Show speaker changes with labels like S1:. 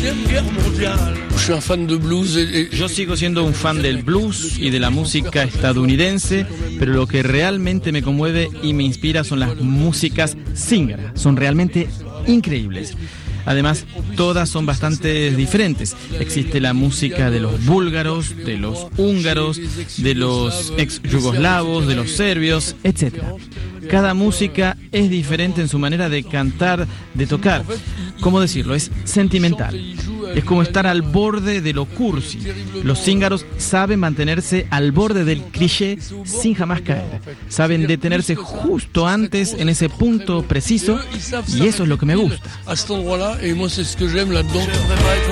S1: Yo sigo siendo un fan del blues y de la música estadounidense, pero lo que realmente me conmueve y me inspira son las músicas zíngaras. Son realmente increíbles. Además, todas son bastante diferentes. Existe la música de los búlgaros, de los húngaros, de los ex-yugoslavos, de los serbios, etc. Cada música es diferente en su manera de cantar, de tocar. ¿Cómo decirlo? Es sentimental. Es como estar al borde de lo cursi. Los zíngaros saben mantenerse al borde del cliché sin jamás caer. Saben detenerse justo antes, en ese punto preciso, y eso es lo que me gusta.
S2: Et moi, c'est ce que j'aime là-dedans.